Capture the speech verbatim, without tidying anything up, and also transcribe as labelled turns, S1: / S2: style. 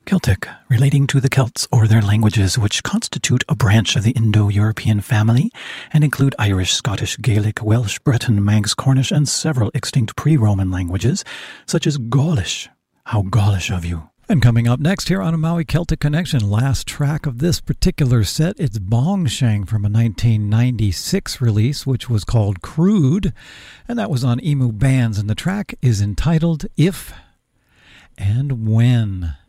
S1: Celtic, relating to the Celts or their languages, which constitute a branch of the Indo-European family and include Irish, Scottish, Gaelic, Welsh, Breton, Manx, Cornish, and several extinct pre-Roman languages, such as Gaulish. How Gaulish of you. And coming up next here on a Maui Celtic Connection, last track of this particular set, it's Bongshang from a nineteen ninety-six release, which was called Crude, and that was on Emu Bands, and the track is entitled If and When.